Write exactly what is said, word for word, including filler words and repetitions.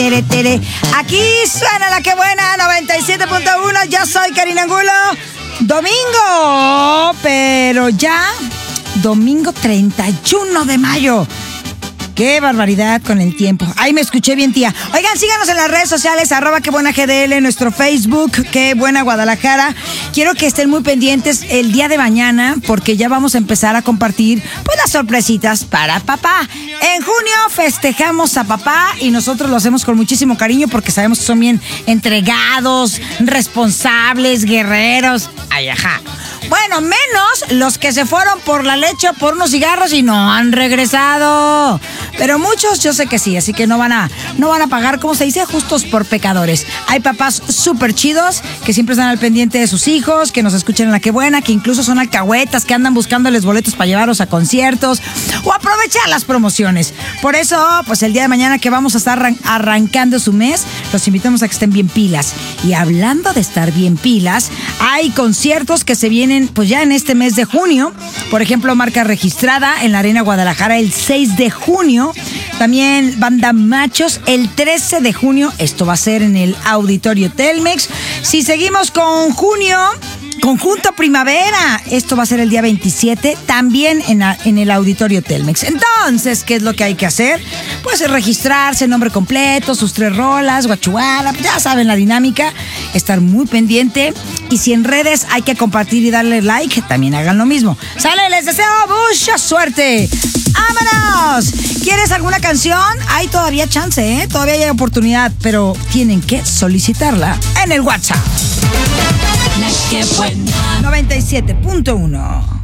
Tere, tere. Aquí suena la que buena, noventa y siete punto uno. Yo soy Karina Angulo. Domingo, pero ya domingo treinta y uno de mayo. Qué barbaridad con el tiempo. Ay, me escuché bien, tía. Oigan, síganos en las redes sociales, arroba qué buena G D L, nuestro Facebook, qué buena Guadalajara. Quiero que estén muy pendientes el día de mañana, porque ya vamos a empezar a compartir pues las sorpresitas para papá. En junio festejamos a papá y nosotros lo hacemos con muchísimo cariño porque sabemos que son bien entregados, responsables, guerreros. Ay, ajá. Bueno, menos los que se fueron por la leche o por unos cigarros y no han regresado. Pero muchos yo sé que sí, así que no van a, no van a pagar, como se dice, justos por pecadores. Hay papás súper chidos que siempre están al pendiente de sus hijos, que nos escuchan en la que buena, que incluso son alcahuetas, que andan buscándoles boletos para llevarlos a conciertos o aprovechar las promociones. Por eso, pues el día de mañana que vamos a estar arran- arrancando su mes, los invitamos a que estén bien pilas. Y hablando de estar bien pilas, hay conciertos que se vienen pues ya en este mes de junio. Por ejemplo, marca registrada en la Arena Guadalajara el seis de junio. También Banda Machos el trece de junio. Esto va a ser en el Auditorio Telmex. Si seguimos con junio, Conjunto Primavera. Esto va a ser el día veintisiete, también en, a, en el Auditorio Telmex. Entonces, ¿qué es lo que hay que hacer? Pues registrarse, nombre completo, sus tres rolas, guachuala, ya saben la dinámica. Estar muy pendiente. Y si en redes hay que compartir y darle like, también hagan lo mismo. ¡Sale! Les deseo mucha suerte. ¡Vámonos! ¿Quieres alguna canción? Hay todavía chance, ¿eh? Todavía hay oportunidad, pero tienen que solicitarla en el WhatsApp. noventa y siete punto uno